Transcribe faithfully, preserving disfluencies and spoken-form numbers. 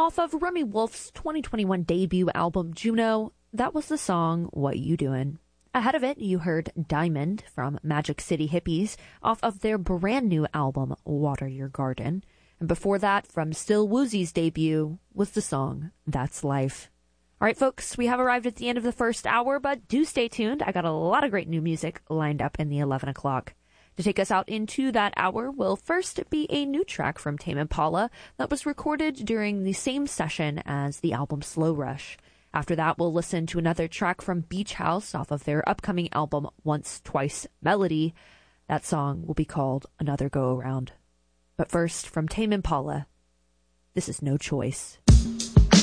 Off of Remy Wolf's twenty twenty-one debut album, Juno, that was the song What You Doin'. Ahead of it, you heard Diamond from Magic City Hippies off of their brand new album, Water Your Garden. And before that, from Still Woozy's debut, was the song That's Life. All right, folks, we have arrived at the end of the first hour, but do stay tuned. I got a lot of great new music lined up in the eleven o'clock. To take us out into that hour will first be a new track from Tame Impala that was recorded during the same session as the album Slow Rush. After that, we'll listen to another track from Beach House off of their upcoming album Once, Twice, Melody. That song will be called Another Go Around. But first, from Tame Impala, this is No Choice.